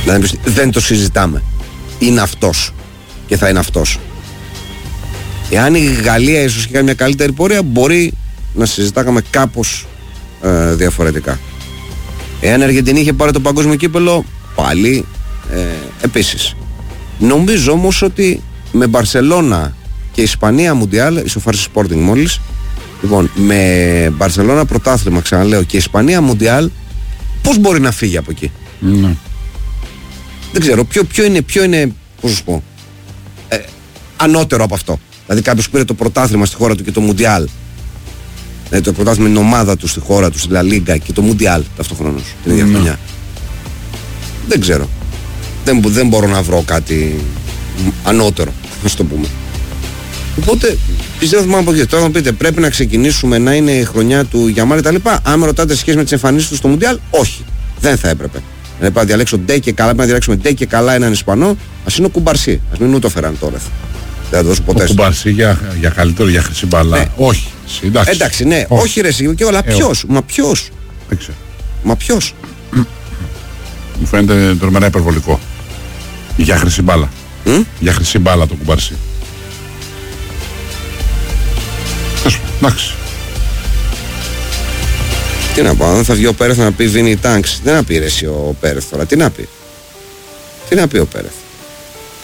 Δηλαδή δεν το συζητάμε. Είναι αυτός και θα είναι αυτός. Εάν η Γαλλία ίσως είχε κάνει μια καλύτερη πορεία, μπορεί να συζητάγαμε κάπως διαφορετικά. Εάν η Αργεντινή είχε πάρει το παγκόσμιο κύπελο, πάλι επίσης. Νομίζω όμως ότι με Μπαρσελόνα και Ισπανία Μουντιάλ, ισοφάρισε Sporting μόλις. Λοιπόν, με Μπαρσελόνα πρωτάθλημα, ξαναλέω, και Ισπανία Μουντιάλ, πώς μπορεί να φύγει από εκεί? Ναι. Δεν ξέρω, ποιο είναι, πώς να σου πω, ανώτερο από αυτό. Δηλαδή κάποιος πήρε το πρωτάθλημα στη χώρα του και το Μουντιάλ. Δηλαδή το πρωτάθλημα είναι η ομάδα του στη χώρα του, στη Λα Λίγκα, και το Μουντιάλ ταυτόχρονος την ίδια χρονιά. Δεν ξέρω. Δεν μπορώ να βρω κάτι ανώτερο, ας το πούμε. Οπότε πιστεύω ότι από εκεί. Τώρα θα πείτε, πρέπει να ξεκινήσουμε να είναι η χρονιά του Γιαμάλ κτλ. Αν με ρωτάτε σε σχέση με τις εμφανίσεις του στο Μουντιάλ, όχι. Δεν θα έπρεπε. Δηλαδή να διαλέξω ντε και καλά, πρέπει να διαλέξουμε ντε και καλά έναν Ισπανό, ας είναι ο Κουμπαρσί. Ας μην ούτω φέραν τώρα. Δεν θα δώσω ποτέ. Ο Κουμπαρσί για καλύτερο, για χρυσή μπάλα. Ναι. Όχι. Εντάξει, ναι, όχι ρε εσύ, και όλα. Ποιος, μα ποιος. Δεν ξέρω. Μα ποιος. Μου φαίνεται τρομερά υπερβολικό. Για χρυσή μπάλα. Για χρυσή μπάλα το Κουμπαρσί. Εντάξει. Τι να πω, αν θα βγει ο Πέρεθ να πει Βίνι Τάγκς, δεν να πει ρε εσύ ο Πέρεθ τώρα, τι να πει. Τι να πει ο Πέρεθ.